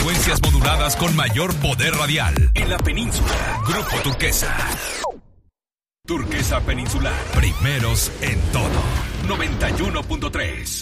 frecuencias moduladas con mayor poder radial en la península. Grupo Turquesa. Turquesa Peninsular. Primeros en todo. 91.3.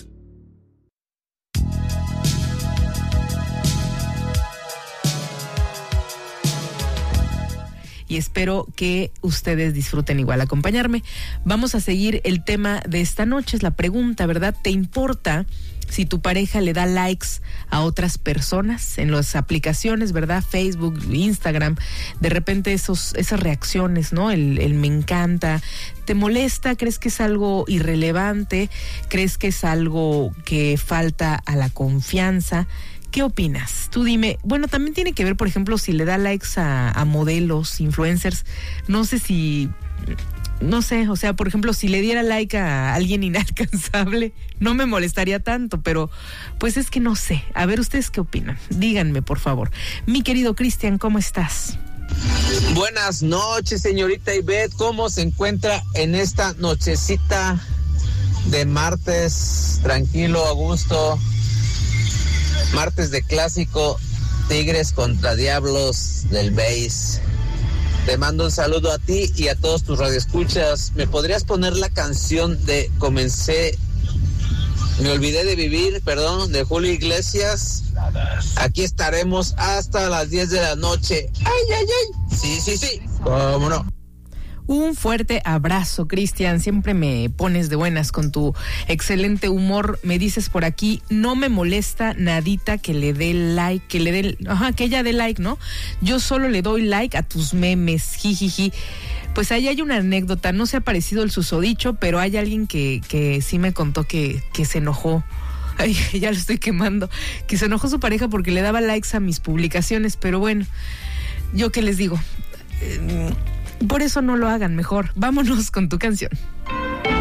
Y espero que ustedes disfruten igual acompañarme. Vamos a seguir el tema de esta noche, es la pregunta, ¿verdad? ¿Te importa si tu pareja le da likes a otras personas en las aplicaciones, ¿verdad? Facebook, Instagram, de repente esas reacciones, ¿no? El me encanta. ¿Te molesta? ¿Crees que es algo irrelevante? ¿Crees que es algo que falta a la confianza? ¿Qué opinas? Tú dime. Bueno, también tiene que ver, por ejemplo, si le da likes a modelos, influencers. No sé, o sea, por ejemplo, si le diera like a alguien inalcanzable, no me molestaría tanto, pero pues es que no sé. A ver, ¿ustedes qué opinan? Díganme, por favor. Mi querido Cristian, ¿cómo estás? Buenas noches, señorita Ivette. ¿Cómo se encuentra en esta nochecita de martes? Tranquilo, a gusto. Martes de clásico, Tigres contra Diablos del Béis. Te mando un saludo a ti y a todos tus radioescuchas. ¿Me podrías poner la canción de Me olvidé de vivir, de Julio Iglesias? Aquí estaremos hasta las 10 de la noche. ¡Ay, ay, ay! Sí, cómo no. Un fuerte abrazo, Cristian. Siempre me pones de buenas con tu excelente humor. Me dices por aquí, no me molesta nadita que le dé like, que ella dé like, ¿no? Yo solo le doy like a tus memes, jijiji. Pues ahí hay una anécdota, no se ha parecido el susodicho, pero hay alguien que sí me contó que se enojó. Ay, ya lo estoy quemando. Que se enojó su pareja porque le daba likes a mis publicaciones, pero bueno, ¿yo qué les digo? Por eso no lo hagan, mejor. Vámonos con tu canción.